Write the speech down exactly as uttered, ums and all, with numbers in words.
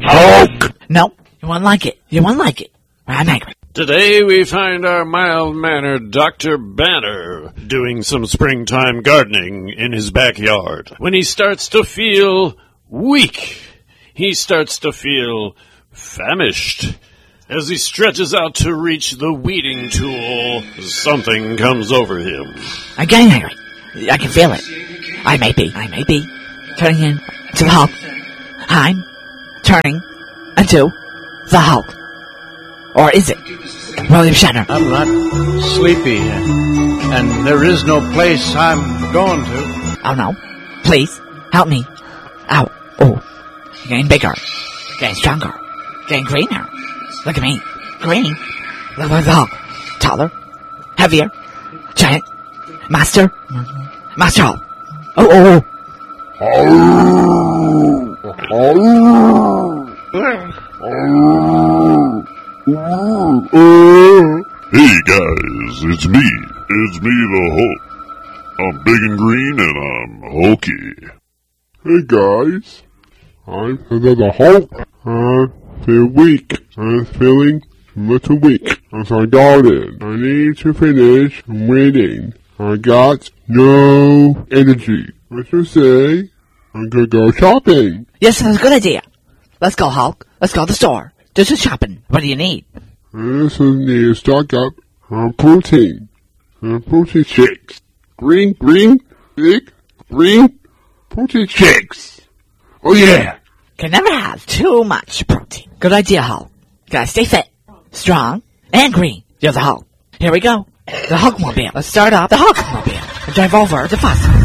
Hulk! No, you won't like it. You won't like it. I'm angry. Today we find our mild-mannered Doctor Banner doing some springtime gardening in his backyard. When he starts to feel weak, he starts to feel famished. As he stretches out to reach the weeding tool, something comes over him. I'm getting angry. I can feel it. I may be, I may be turning into the Hulk. I'm turning into the Hulk. Or is it William Shatner? I'm not sleepy, and there is no place I'm going to. Oh no. Please, help me. Ow. Oh. Getting bigger. Getting stronger. Getting greener. Look at me. Green. Look like the Hulk. Taller. Heavier. Giant. Master. Master Hulk. Oh, oh, oh. Hey guys, it's me. It's me, the Hulk. I'm big and green and I'm hulky. Hey guys, I'm the Hulk. I feel weak. I'm feeling a little weak. I'm so garden. I need to finish waiting. I got no energy. What you say? I'm gonna go shopping. Yes, that's a good idea. Let's go, Hulk. Let's go to the store. Do some shopping. What do you need? I also need to stock up on protein. On protein shakes. Green, green, big, green, protein shakes. Oh yeah. Can never have too much protein. Good idea, Hulk. Gotta stay fit, strong, and green. You're the Hulk. Here we go. The Hulkmobile. Let's start up the Hulkmobile and drive over the fossil.